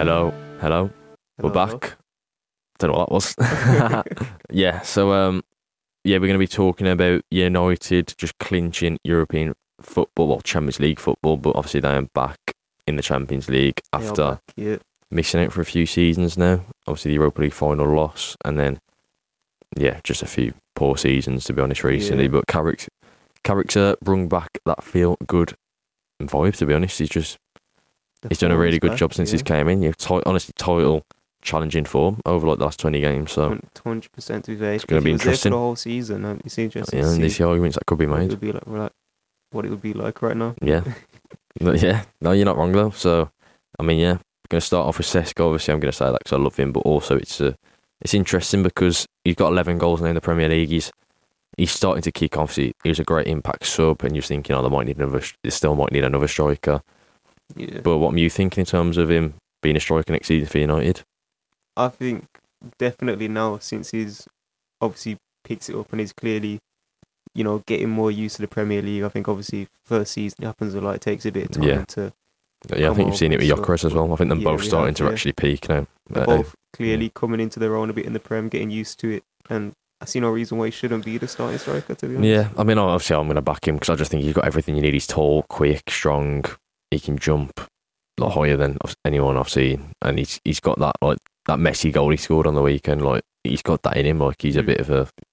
Hello. We're Hello. back. Don't know what that was. Yeah, so we're going to be talking about United just clinching European football, or Champions League football, but obviously they are back in the Champions League after missing out for a few seasons now. Obviously the Europa League final loss, and then just a few poor seasons to be honest recently. But Carrick's brung back that feel good vibe. To be honest, he's done a really good job since he's came in. Honestly, title challenging form over like the last 20 games. So 100% to be fair. It's going to be interesting For the whole season, it's interesting. Yeah, and these arguments that could be made. What it would be like right now. Yeah, no, you're not wrong though. So, I mean, going to start off with Sesko. Obviously, I'm going to say that because I love him, but also it's interesting because he's got 11 goals now in the Premier League. He's starting to kick off. He was a great impact sub, and you're thinking, they still might need another striker. Yeah. But what are you thinking in terms of him being a striker next season for United? I think definitely now, since he's obviously picks it up and he's clearly, getting more used to the Premier League. I think obviously first season happens a lot. It takes a bit of time to. Yeah, I think you've seen it with Gyökeres as well. I think them both starting to actually peak now. They're both clearly coming into their own a bit in the Prem, getting used to it, and I see no reason why he shouldn't be the starting striker, to be honest. Yeah, I mean, obviously I'm going to back him because I just think he's got everything you need. He's tall, quick, strong. He can jump a lot higher than anyone I've seen, and he's got that Messi goal he scored on the weekend. Like he's got that in him. Like he's a bit of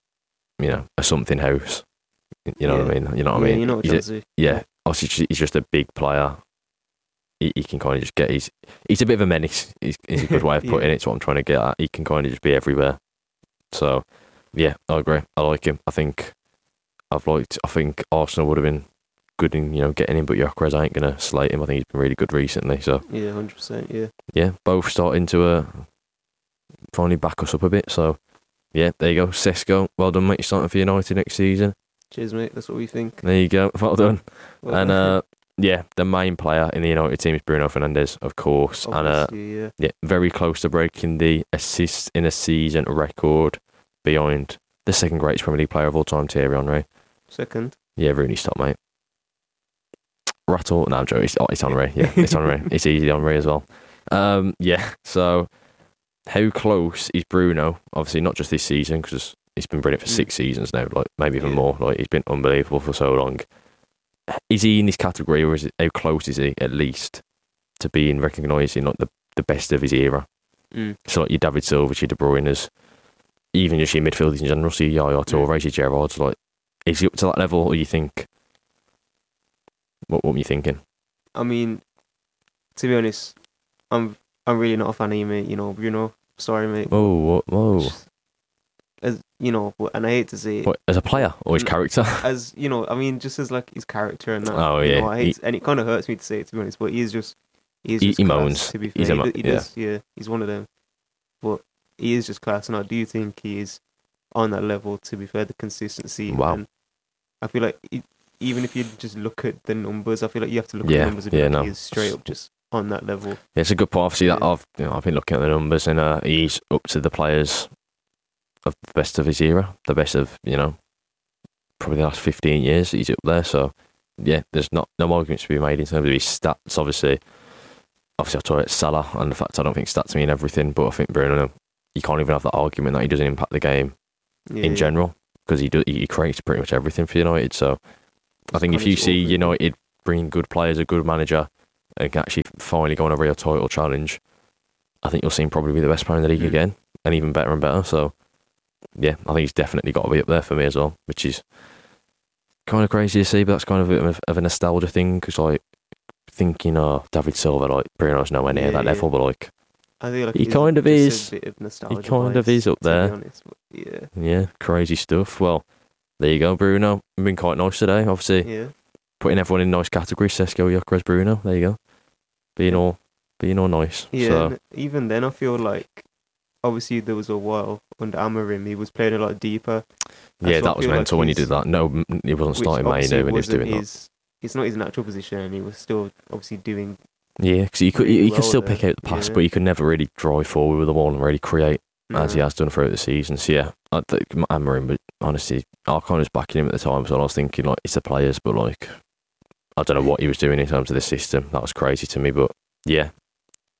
a something house. You know what I mean? You know what I mean? You know what obviously he's just a big player. He can kind of just get. He's a bit of a menace. He's a good way of putting it. It's what I'm trying to get at. He can kind of just be everywhere. So I agree. I like him. I think Arsenal would have been good in getting him, but Gyökeres, I ain't gonna slate him. I think he's been really good recently. So 100%. Both starting to finally back us up a bit. So there you go, Sesko. Well done, mate. You're starting for United next season. Cheers, mate. That's what we think. There you go. Well done. And the main player in the United team is Bruno Fernandes, of course. Obviously, and very close to breaking the assists in a season record behind the second greatest Premier League player of all time, Thierry Henry. Second. Yeah, Rooney, stop, mate. Rattle. No, I'm joking. It's Henry. Yeah, it's Henry. It's easy Henry as well. So how close is Bruno? Obviously, not just this season, because he's been brilliant for 6 seasons now, like maybe even more. Like he's been unbelievable for so long. Is he in this category, or how close is he at least to being recognised in like the best of his era? So like your David Silva, your De Bruyne's, even just your midfielders in general. So your Yaya Toure, your Gerrard's. Like, is he up to that level, or you think? What were you thinking? I mean, to be honest, I'm really not a fan of you, mate. Bruno. Sorry, mate. Whoa. As and I hate to say it. What, as a player or his character? As I mean, just as like his character and that. Oh yeah. I hate, and it kind of hurts me to say it, to be honest. But he moans. To be fair, he does. He's one of them. But he is just class, and I do think he is on that level. To be fair, the consistency. Wow. And I feel like even if you just look at the numbers, I feel like you have to look at the numbers and he is straight up just on that level. Yeah, it's a good point. Obviously, that I've been looking at the numbers, and he's up to the players of the best of his era, the best of probably the last 15 years. He's up there. So there's no arguments to be made in terms of his stats. Obviously I've talked about Salah and the fact I don't think stats mean everything, but I think Bruno, you can't even have that argument that he doesn't impact the game in general, because he creates pretty much everything for United. So I think if you see United bringing good players, a good manager, and can actually finally go on a real title challenge, I think you'll see him probably be the best player in the league again, and even better and better. So I think he's definitely got to be up there for me as well, which is kind of crazy to see, but that's kind of a bit of a nostalgia thing, because like thinking, David Silva, like Bruno's nowhere near that level, but like I feel like he kind of is. A bit of nostalgia. He kind of is up there. Honest, but crazy stuff. Well, there you go, Bruno. You've been quite nice today, obviously. Putting everyone in nice categories. Sesko, Gyökeres, Bruno. There you go. Being all nice. Yeah, so. And even then I feel like obviously there was a while under Amorim he was playing a lot deeper. Yeah, that was mental when he did that. No, he wasn't starting Mainu when he was doing that. It's not his natural position, and he was still obviously doing. Yeah, because he could still pick out the pass, but he could never really drive forward with the ball and really create as he has done throughout the season. So I think Amorim, but honestly, I kind of was backing him at the time, so I was thinking like it's the players, but like I don't know what he was doing in terms of the system. That was crazy to me, but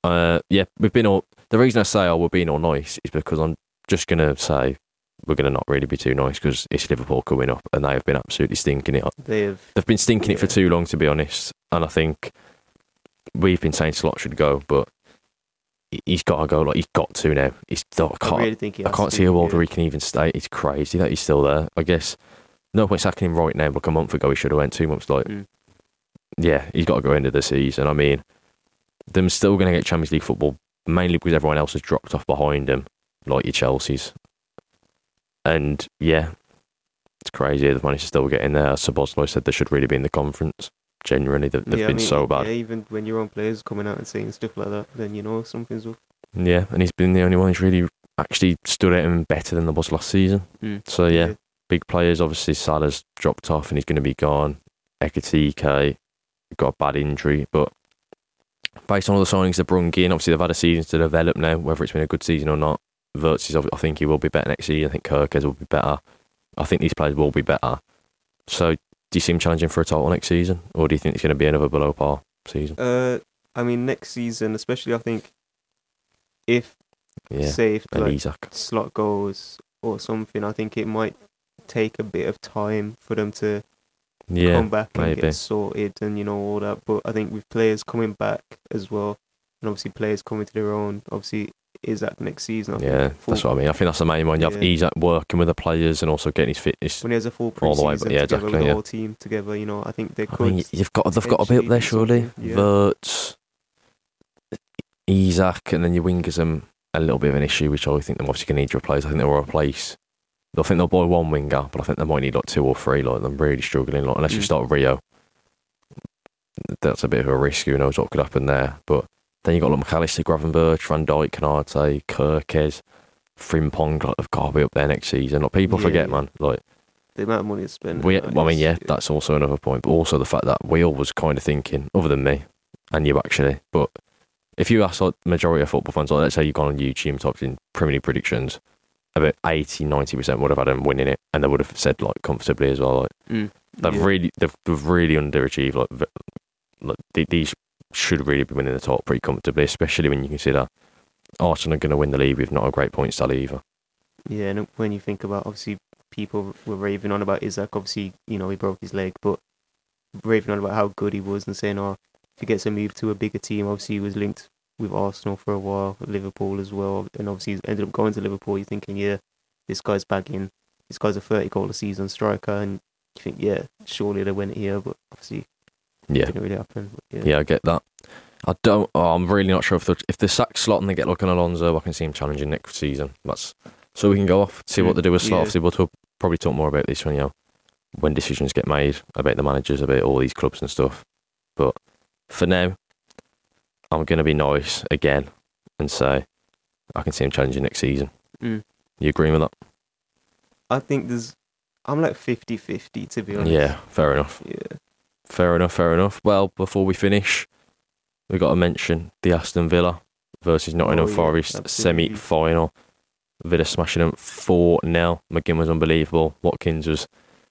we've been all. The reason I say we're being all nice is because I'm just gonna say we're gonna not really be too nice because it's Liverpool coming up and they have been absolutely stinking it. They've been stinking it for too long, to be honest. And I think we've been saying Slot should go, but he's got to go. Like, he's got to now. I can't see a world where he can even stay. It's crazy that he's still there. I guess no point sacking him right now. Like a month ago, he should have went 2 months. Yeah, he's got to go into the season. I mean, they're still going to get Champions League football mainly because everyone else has dropped off behind him, like your Chelsea's. And yeah, it's crazy. They've managed to still get in there. As Szoboszlai said, they should really be in the conference. Genuinely, they've been so bad. Yeah, even when your own players coming out and saying stuff like that, then you know something's up. Yeah, and he's been the only one who's really actually stood out him better than there was last season. So yeah, big players. Obviously, Salah's dropped off and he's going to be gone. Ekitike got a bad injury, but based on all the signings they've brought in, obviously they've had a season to develop now, whether it's been a good season or not. Wirtz, I think he will be better next season. I think Kerkez will be better. I think these players will be better. So, do you see him challenging for a title next season? Or do you think it's going to be another below par season? I mean, next season, especially, I think, if like, Slot goes or something, I think it might take a bit of time for them to come back and get sorted and, you know, all that. But I think with players coming back as well, and obviously players coming to their own, obviously Isak next season. That's what I mean. I think that's the main one. You have Isak working with the players and also getting his fitness when he has a full pre-season together with the whole team together. You know, I think they could. I mean, they've got to be up there surely. Wirtz, Isak, and then your wingers are a little bit of an issue, which I think they're obviously going to need to replace. I think they'll replace. I think they'll buy one winger, but I think they might need like 2 or 3. Like, they're really struggling. Like, unless you start Rio, that's a bit of a risk. Who knows what could happen there? But then you got like McAllister, Gravenberch, Van Dijk, Canate, Kerkez, Frimpong. Like, they've got to be up there next season. Like, people forget, man. Like, the amount of money to spend. That's also another point. But also the fact that we all was kind of thinking, other than me and you actually, but if you ask like majority of football fans, like let's say you've gone on YouTube and typed in Premier League predictions, about 80-90% would have had them winning it, and they would have said like comfortably as well. Like they've really underachieved. Like these should really be winning the top pretty comfortably, especially when you consider Arsenal are going to win the league with not a great points tally either. Yeah, and when you think about, obviously people were raving on about Isak. Obviously, you know, he broke his leg, but raving on about how good he was and saying, if he gets a move to a bigger team, obviously he was linked with Arsenal for a while, Liverpool as well, and obviously he ended up going to Liverpool. You're thinking, this guy's bagging, this guy's a 30-goal a season striker, and you think, surely they win it here, but obviously it didn't really happen. I get that. I'm really not sure if they sack Slot and they get like an Alonso, I can see him challenging next season. So we can go off, see what they do with Slot. Obviously, we'll probably talk more about this when decisions get made about the managers, about all these clubs and stuff. But for now, I'm going to be nice again and say I can see him challenging next season. You agree with that? I think I'm like 50-50, to be honest. Yeah, fair enough. Yeah. Fair enough. Well, before we finish, we've got to mention the Aston Villa versus Nottingham Forest semi-final. Villa smashing them 4-0. McGinn was unbelievable. Watkins was,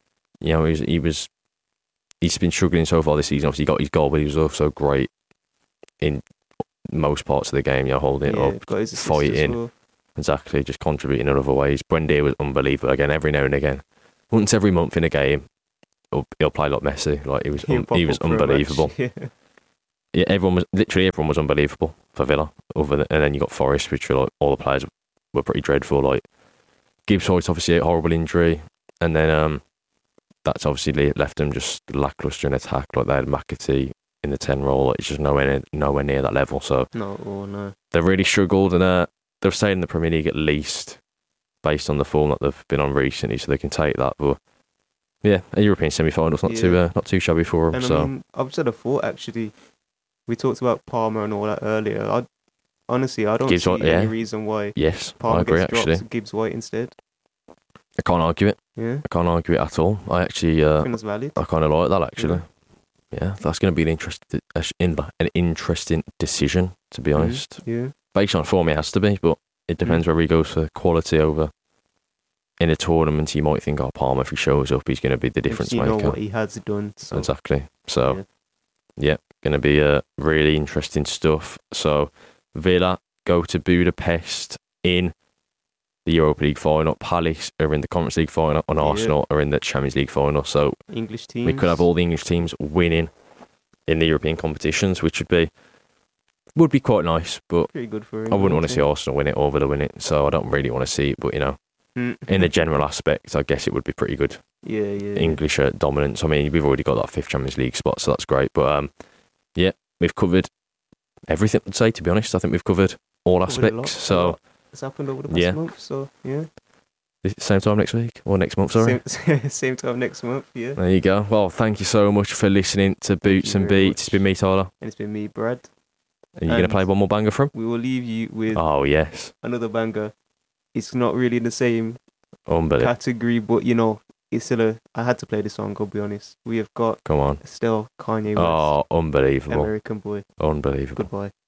he's been struggling so far this season. Obviously, he got his goal, but he was also great in most parts of the game, holding it up, fighting. Well. Exactly, just contributing in other ways. Buendia was unbelievable again, every now and again. Once every month in a game, he'll play like Messi. Like he was unbelievable. Everyone was unbelievable for Villa. And then you got Forest, which were like all the players were pretty dreadful. Like Gibbs White's obviously a horrible injury, and then that's obviously left them just lacklustre in attack. Like they had McAtee in the 10 role. Like, it's just nowhere near that level. So no. They've really struggled, and they're staying in the Premier League at least based on the form that they've been on recently, so they can take that. But yeah, a European semi-final's not too shabby for them. And I mean, I've said a thought actually. We talked about Palmer and all that earlier. I don't see any reason why Palmer gets dropped to Gibbs White instead. I can't argue it. Yeah, I can't argue it at all. I actually, I think that's valid. I kind of like that actually. Yeah, that's going to be an interesting decision, to be honest. Yeah, based on form, it has to be, but it depends where he goes for quality over. In a tournament, you might think, Palmer, if he shows up, he's going to be the difference maker. You know what he has done. So. Exactly. So, yeah, going to be really interesting stuff. So, Villa go to Budapest in the Europa League final. Palace are in the Conference League final, and Arsenal are in the Champions League final. So English teams. we could have all the English teams winning in the European competitions, which would be quite nice. But pretty good for I wouldn't want to see Arsenal win it or Villa win it. So I don't really want to see it. But in the general aspect, I guess it would be pretty good. Yeah. English dominance. I mean, we've already got that 5th Champions League spot, so that's great. But we've covered everything. I'd say, to be honest, I think we've covered all aspects. So it's happened over the past month. So yeah. Same time next week or next month? Sorry. Same time next month. Yeah. There you go. Well, thank you so much for listening to Boots and Beats. It's been me, Tyler, and it's been me, Brad. Are you going to play one more banger from? We will leave you with another banger. It's not really in the same Unbelievable. category, but it's still I had to play this song, I'll be honest. We have got Come on. Estelle, Kanye West. Oh, unbelievable. American Boy. Unbelievable. Goodbye.